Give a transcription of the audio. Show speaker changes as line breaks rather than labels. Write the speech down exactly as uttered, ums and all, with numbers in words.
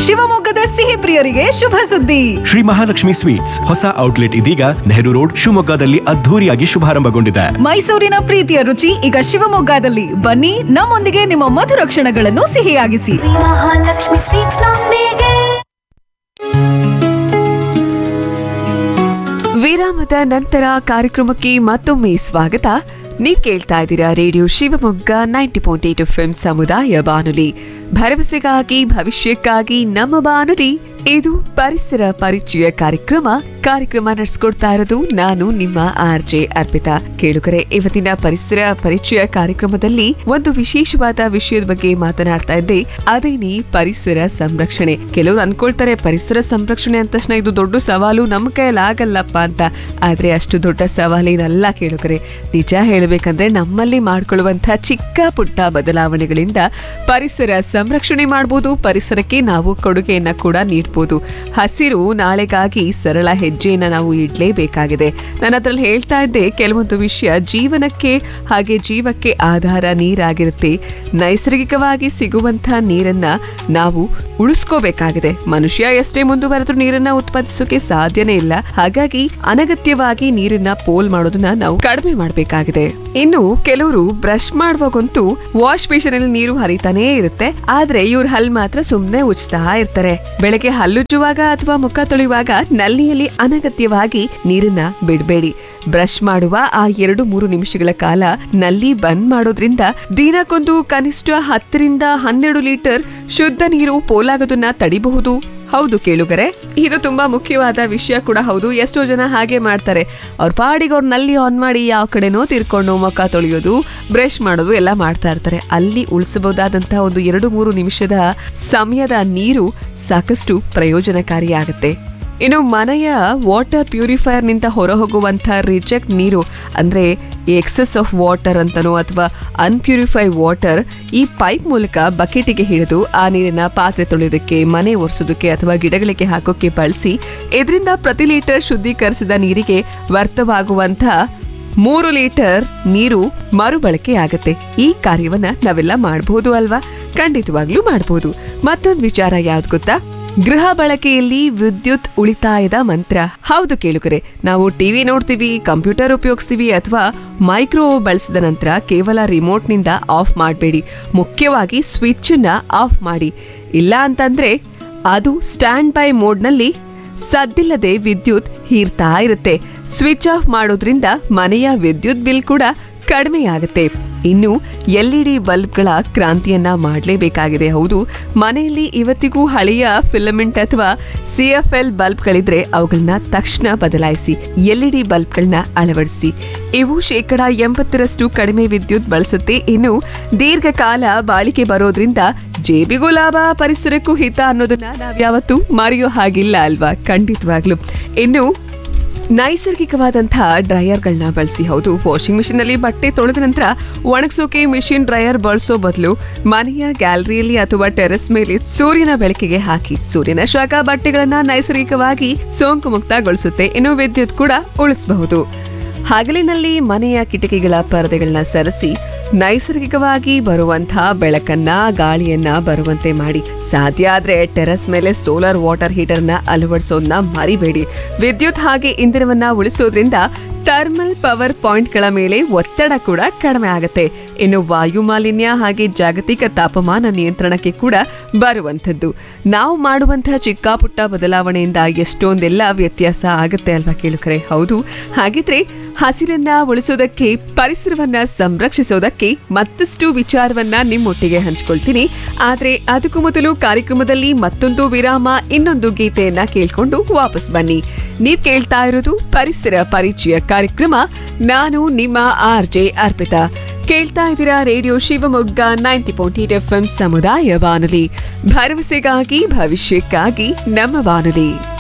ಶಿವಮೊಗ್ಗದ ಸಿಹಿ ಪ್ರಿಯರಿಗೆ ಶುಭ ಸುದ್ದಿ.
ಶ್ರೀ ಮಹಾಲಕ್ಷ್ಮಿ ಸ್ವೀಟ್ಸ್ ಹೊಸ ಔಟ್ಲೆಟ್ ಇದೀಗ ನೆಹರು ರೋಡ್ ಶಿವಮೊಗ್ಗದಲ್ಲಿ ಅದ್ಧೂರಿಯಾಗಿ ಶುಭಾರಂಭಗೊಂಡಿದೆ.
ಮೈಸೂರಿನ ಪ್ರೀತಿಯ ರುಚಿ ಈಗ ಶಿವಮೊಗ್ಗದಲ್ಲಿ. ಬನ್ನಿ, ನಮ್ಮೊಂದಿಗೆ ನಿಮ್ಮ ಮಧುರ ಕ್ಷಣಗಳನ್ನು ಸಿಹಿಯಾಗಿಸಿ.
ಮಹಾಲಕ್ಷ್ಮಿ ಸ್ವೀಟ್ಸ್ ನೊಂದಿಗೆ.
ವಿರಾಮದ ನಂತರ ಕಾರ್ಯಕ್ರಮಕ್ಕೆ ಮತ್ತೊಮ್ಮೆ ಸ್ವಾಗತ. ನೀವ್ ಕೇಳ್ತಾ ಇದ್ದೀರಾ radio Shivamogga ninety point eight F M ಸಮುದಾಯ ಬಾನುಲಿ, ಭರವಸೆಗಾಗಿ ಭವಿಷ್ಯಕ್ಕಾಗಿ ನಮ್ಮ ಬಾನುಲಿ. ಇದು ಪರಿಸರ ಪರಿಚಯ ಕಾರ್ಯಕ್ರಮ. ಕಾರ್ಯಕ್ರಮ ನಡೆಸ್ಕೊಡ್ತಾ ಇರೋದು ನಾನು ನಿಮ್ಮ ಆರ್ ಜೆ ಅರ್ಪಿತಾ. ಕೇಳುಗರೆ, ಇವತ್ತಿನ ಪರಿಸರ ಪರಿಚಯ ಕಾರ್ಯಕ್ರಮದಲ್ಲಿ ಒಂದು ವಿಶೇಷವಾದ ವಿಷಯದ ಬಗ್ಗೆ ಮಾತನಾಡ್ತಾ ಇದ್ದೆ. ಅದೇನೇ ಪರಿಸರ ಸಂರಕ್ಷಣೆ. ಕೆಲವರು ಅನ್ಕೊಳ್ತಾರೆ ಪರಿಸರ ಸಂರಕ್ಷಣೆ ಅಂದ ತಕ್ಷಣ ಇದು ದೊಡ್ಡ ಸವಾಲು, ನಮ್ಮ ಕೈಯಲ್ಲಿ ಆಗಲ್ಲಪ್ಪ ಅಂತ. ಆದ್ರೆ ಅಷ್ಟು ದೊಡ್ಡ ಸವಾಲೇನಲ್ಲ ಕೇಳುಗರೆ. ನಿಜ ಹೇಳಬೇಕಂದ್ರೆ ನಮ್ಮಲ್ಲಿ ಮಾಡ್ಕೊಳ್ಳುವಂತಹ ಚಿಕ್ಕ ಪುಟ್ಟ ಬದಲಾವಣೆಗಳಿಂದ ಪರಿಸರ ಸಂರಕ್ಷಣೆ ಮಾಡಬಹುದು, ಪರಿಸರಕ್ಕೆ ನಾವು ಕೊಡುಗೆಯನ್ನ ಕೂಡ ನೀಡಬಹುದು. ಹಸಿರು ನಾಳೆಗಾಗಿ ಸರಳ ಹೆಜ್ಜೆಯನ್ನ ನಾವು ಇಡ್ಲೇಬೇಕಾಗಿದೆ. ನಾನು ಅದ್ರಲ್ಲಿ ಹೇಳ್ತಾ ಇದ್ದೆ ಕೆಲವೊಂದು ವಿಷಯ ಜೀವನಕ್ಕೆ ಹಾಗೆ ಜೀವಕ್ಕೆ ಆಧಾರ ನೀರಾಗಿರುತ್ತೆ. ನೈಸರ್ಗಿಕವಾಗಿ ಸಿಗುವಂತಹ ನೀರನ್ನ ನಾವು ಉಳಿಸ್ಕೋಬೇಕಾಗಿದೆ. ಮನುಷ್ಯ ಎಷ್ಟೇ ಮುಂದುವರೆದ್ರೂ ನೀರನ್ನ ಉತ್ಪಾದಿಸೋಕೆ ಸಾಧ್ಯನೇ ಇಲ್ಲ. ಹಾಗಾಗಿ ಅನಗತ್ಯವಾಗಿ ನೀರನ್ನ ಪೋಲ್ ಮಾಡೋದನ್ನ ನಾವು ಕಡಿಮೆ ಮಾಡಬೇಕಾಗಿದೆ. ಇನ್ನು ಕೆಲವರು ಬ್ರಷ್ ಮಾಡುವಾಗಂತೂ ವಾಶ್ ಬೇಸಿನ್ ಅಲ್ಲಿ ನೀರು ಹರಿತಾನೇ ಇರುತ್ತೆ. ಆದ್ರೆ ಇವ್ರ ಹಲ್ ಮಾತ್ರ ಸುಮ್ನೆ ಉಜ್ತಾ ಇರ್ತಾರೆ. ಬೆಳಗ್ಗೆ ಹಲ್ಲುಜ್ಜುವಾಗ ಅಥವಾ ಮುಖ ತೊಳೆಯುವಾಗ ನಲ್ಲಿಯಲ್ಲಿ ಅನಗತ್ಯವಾಗಿ ನೀರನ್ನ ಬಿಡಬೇಡಿ. ಬ್ರಷ್ ಮಾಡುವ ಆ ಎರಡು ಮೂರು ನಿಮಿಷಗಳ ಕಾಲ ನಲ್ಲಿ ಬಂದ್ ಮಾಡೋದ್ರಿಂದ ದಿನಕ್ಕೊಂದು ಕನಿಷ್ಠ ಹತ್ತರಿಂದ ಹನ್ನೆರಡು ಲೀಟರ್ ಶುದ್ಧ ನೀರು ಪೋಲಾಗೋದನ್ನ ತಡಿಬಹುದು. ಹೌದು ಕೇಳುಗರೆ, ಇದು ತುಂಬಾ ಮುಖ್ಯವಾದ ವಿಷಯ ಕೂಡ ಹೌದು. ಎಷ್ಟೋ ಜನ ಹಾಗೆ ಮಾಡ್ತಾರೆ. ಅವ್ರ ಪಾಡಿಗೆ ಅವ್ರ ನಲ್ಲಿ ಆನ್ ಮಾಡಿ ಯಾವ ಕಡೆನೋ ತಿರ್ಕೊಂಡು ಮುಖ ತೊಳೆಯೋದು, ಬ್ರಷ್ ಮಾಡೋದು ಎಲ್ಲ ಮಾಡ್ತಾ ಇರ್ತಾರೆ. ಅಲ್ಲಿ ಉಳಿಸಬಹುದಾದಂತಹ ಒಂದು ಎರಡು ಮೂರು ನಿಮಿಷದ ಸಮಯದ ನೀರು ಸಾಕಷ್ಟು ಪ್ರಯೋಜನಕಾರಿಯಾಗುತ್ತೆ. ಇನ್ನು ಮನೆಯ ವಾಟರ್ ಪ್ಯೂರಿಫೈಯರ್ ನಿಂದ ಹೊರಹೋಗುವಂತಹ ರಿಜೆಕ್ಟ್ ನೀರು, ಅಂದ್ರೆ ಎಕ್ಸೆಸ್ ಆಫ್ ವಾಟರ್ ಅಂತನೋ ಅಥವಾ ಅನ್ಪ್ಯೂರಿಫೈ ವಾಟರ್, ಈ ಪೈಪ್ ಮೂಲಕ ಬಕೆಟಿಗೆ ಹಿಡಿದು ಆ ನೀರನ್ನ ಪಾತ್ರೆ ತೊಳೆಯೋದಕ್ಕೆ, ಮನೆ ಒರೆಸೋದಕ್ಕೆ ಅಥವಾ ಗಿಡಗಳಿಗೆ ಹಾಕೋಕೆ ಬಳಸಿ. ಇದರಿಂದ ಪ್ರತಿ ಲೀಟರ್ ಶುದ್ಧೀಕರಿಸಿದ ನೀರಿಗೆ ವ್ಯರ್ಥವಾಗುವಂತಹ ಮೂರು ಲೀಟರ್ ನೀರು ಮರುಬಳಕೆ ಆಗತ್ತೆ. ಈ ಕಾರ್ಯವನ್ನ ನಾವೆಲ್ಲ ಮಾಡಬಹುದು ಅಲ್ವಾ? ಖಂಡಿತವಾಗ್ಲೂ ಮಾಡಬಹುದು. ಮತ್ತೊಂದು ವಿಚಾರ ಯಾವ್ದು ಗೊತ್ತಾ? ಗೃಹ ಬಳಕೆಯಲ್ಲಿ ವಿದ್ಯುತ್ ಉಳಿತಾಯದ ಮಂತ್ರ. ಹೌದು ಕೇಳುಗರೆ, ನಾವು ಟಿವಿ ನೋಡ್ತೀವಿ, ಕಂಪ್ಯೂಟರ್ ಉಪಯೋಗಿಸ್ತೀವಿ ಅಥವಾ ಮೈಕ್ರೋವೇವ್ ಬಳಸಿದ ನಂತರ ಕೇವಲ ರಿಮೋಟ್ ನಿಂದ ಆಫ್ ಮಾಡಬೇಡಿ. ಮುಖ್ಯವಾಗಿ ಸ್ವಿಚ್ ನ ಆಫ್ ಮಾಡಿ. ಇಲ್ಲ ಅಂತಂದ್ರೆ ಅದು ಸ್ಟ್ಯಾಂಡ್ ಬೈ ಮೋಡ್ ನಲ್ಲಿ ಸದ್ದಿಲ್ಲದೆ ವಿದ್ಯುತ್ ಹೀರ್ತಾ ಇರುತ್ತೆ. ಸ್ವಿಚ್ ಆಫ್ ಮಾಡೋದ್ರಿಂದ ಮನೆಯ ವಿದ್ಯುತ್ ಬಿಲ್ ಕೂಡ ಕಡಿಮೆಯಾಗುತ್ತೆ. ಇನ್ನು ಎಲ್ ಇ ಡಿ ಬಲ್ಬ್ಗಳ ಕ್ರಾಂತಿಯನ್ನ ಮಾಡಲೇಬೇಕಾಗಿದೆ. ಹೌದು, ಮನೆಯಲ್ಲಿ ಇವತ್ತಿಗೂ ಹಳೆಯ ಫಿಲಮೆಂಟ್ ಅಥವಾ ಸಿ ಎಫ್ ಎಲ್ ಬಲ್ಬ್ಗಳಿದ್ರೆ ಅವುಗಳನ್ನ ತಕ್ಷಣ ಬದಲಾಯಿಸಿ ಎಲ್ ಇ ಡಿ ಬಲ್ಬ್ಗಳನ್ನ ಅಳವಡಿಸಿ. ಇವು ಶೇಕಡ ಎಂಬತ್ತರಷ್ಟು ಕಡಿಮೆ ವಿದ್ಯುತ್ ಬಳಸುತ್ತೆ. ಇನ್ನು ದೀರ್ಘಕಾಲ ಬಾಳಿಕೆ ಬರೋದ್ರಿಂದ ಜೇಬಿಗೂ ಲಾಭ, ಪರಿಸರಕ್ಕೂ ಹಿತ ಅನ್ನೋದನ್ನ ನಾವ್ಯಾವತ್ತೂ ಮರೆಯೋ ಹಾಗಿಲ್ಲ ಅಲ್ವಾ? ಖಂಡಿತವಾಗ್ಲು. ಇನ್ನು ನೈಸರ್ಗಿಕವಾದಂತಹ ಡ್ರೈಯರ್ಗಳನ್ನ ಬಳಸಿ. ಹೌದು, ವಾಷಿಂಗ್ ಮಿಷಿನ್ ನಲ್ಲಿ ಬಟ್ಟೆ ತೊಳೆದ ನಂತರ ಒಣಗಿಸೋಕೆ ಮಿಷಿನ್ ಡ್ರೈಯರ್ ಬಳಸೋ ಬದಲು ಮನೆಯ ಗ್ಯಾಲರಿಯಲ್ಲಿ ಅಥವಾ ಟೆರೆಸ್ ಮೇಲೆ ಸೂರ್ಯನ ಬೆಳಕಿಗೆ ಹಾಕಿ. ಸೂರ್ಯನ ಶಾಖ ಬಟ್ಟೆಗಳನ್ನ ನೈಸರ್ಗಿಕವಾಗಿ ಸೋಂಕು ಮುಕ್ತಗೊಳಿಸುತ್ತೆ. ಇನ್ನು ವಿದ್ಯುತ್ ಕೂಡ ಉಳಿಸಬಹುದು. ಹಗಲಿನಲ್ಲಿ ಮನೆಯ ಕಿಟಕಿಗಳ ಪರದೆಗಳನ್ನ ಸರಿಸಿ ನೈಸರ್ಗಿಕವಾಗಿ ಬರುವಂತಹ ಬೆಳಕನ್ನ, ಗಾಳಿಯನ್ನ ಬರುವಂತೆ ಮಾಡಿ. ಸಾಧ್ಯ ಆದ್ರೆ ಟೆರೆಸ್ ಮೇಲೆ ಸೋಲಾರ್ ವಾಟರ್ ಹೀಟರ್ ನ ಅಳವಡಿಸೋದನ್ನ ಮರಿಬೇಡಿ. ವಿದ್ಯುತ್ ಹಾಗೆ ಇಂಧನವನ್ನ ಉಳಿಸೋದ್ರಿಂದ ಥರ್ಮಲ್ ಪವರ್ ಪಾಯಿಂಟ್ ಗಳ ಮೇಲೆ ಒತ್ತಡ ಕೂಡ ಕಡಿಮೆ ಆಗುತ್ತೆ. ಇನ್ನು ವಾಯು ಮಾಲಿನ್ಯ ಹಾಗೆ ಜಾಗತಿಕ ತಾಪಮಾನ ನಿಯಂತ್ರಣಕ್ಕೆ ಕೂಡ ಬರುವಂತದ್ದು. ನಾವು ಮಾಡುವಂತಹ ಚಿಕ್ಕ ಪುಟ್ಟ ಬದಲಾವಣೆಯಿಂದ ಎಷ್ಟೊಂದೆಲ್ಲ ವ್ಯತ್ಯಾಸ ಆಗುತ್ತೆ ಅಲ್ವಾ ಕೇಳುಗರೆ? ಹೌದು. ಹಾಗಿದ್ರೆ ಹಸಿರನ್ನ ಉಳಿಸೋದಕ್ಕೆ, ಪರಿಸರವನ್ನ ಸಂರಕ್ಷಿಸೋದಕ್ಕೆ ಮತ್ತಷ್ಟು ವಿಚಾರವನ್ನ ನಿಮ್ಮೊಟ್ಟಿಗೆ ಹಂಚ್ಕೊಳ್ತೀನಿ. ಆದ್ರೆ ಅದಕ್ಕೂ ಮೊದಲು ಕಾರ್ಯಕ್ರಮದಲ್ಲಿ ಮತ್ತೊಂದು ವಿರಾಮ, ಇನ್ನೊಂದು ಗೀತೆಯನ್ನ ಕೇಳ್ಕೊಂಡು ವಾಪಸ್ ಬನ್ನಿ. ನೀವ್ ಕೇಳ್ತಾ ಇರೋದು ಪರಿಸರ ಪರಿಚಯ ಕಾರ್ಯಕ್ರಮ. ನಾನು ನಿಮ್ಮ ಆರ್ ಜೆ ಅರ್ಪಿತಾ. ಕೇಳ್ತಾ ಇದ್ದೀರಾ radio Shivamogga ninety point eight F M ಸಮುದಾಯ ಬಾನುಲಿ, ಭರವಸೆಗಾಗಿ ಭವಿಷ್ಯಕ್ಕಾಗಿ ನಮ್ಮ ಬಾನುಲಿ.